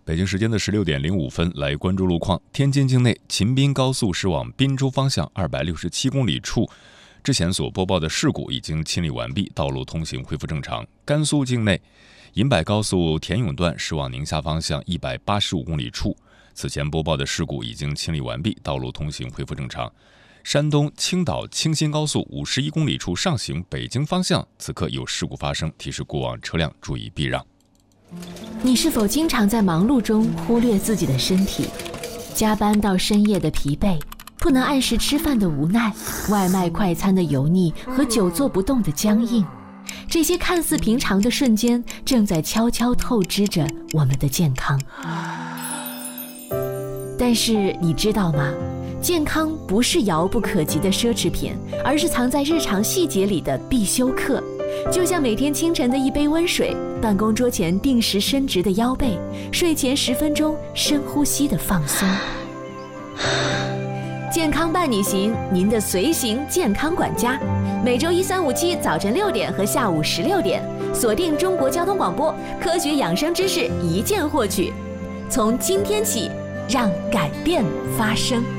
北京时间的16点05分，来关注路况。天津境内秦滨高速驶往滨州方向267公里处，之前所播报的事故已经清理完毕，道路通行恢复正常。甘肃境内银柏高速田永段驶往宁夏方向185公里处，此前播报的事故已经清理完毕，道路通行恢复正常。山东青岛清新高速51公里处上行北京方向，此刻有事故发生，提示过往车辆注意避让。 你是否经常在忙碌中忽略自己的身体？加班到深夜的疲惫，不能按时吃饭的无奈，外卖快餐的油腻和久坐不动的僵硬，这些看似平常的瞬间，正在悄悄透支着我们的健康。但是你知道吗？健康不是遥不可及的奢侈品，而是藏在日常细节里的必修课。就像每天清晨的一杯温水，办公桌前定时伸直的腰背，睡前10分钟深呼吸的放松。健康伴你行，您的随行健康管家，每周1、3、5、7早晨6点和下午16点，锁定中国交通广播，科学养生知识一键获取。从今天起，让改变发生。